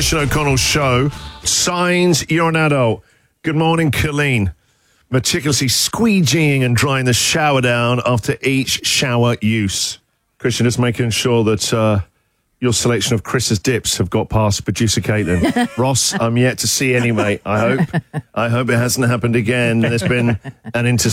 Christian O'Connell show. Signs you're an adult. Good morning, Colleen. Meticulously squeegeeing and drying the shower down after each shower use. Christian, just making sure that your selection of Chris's dips have got past producer Caitlin. Ross, I'm yet to see any, mate. I hope it hasn't happened again. There's been an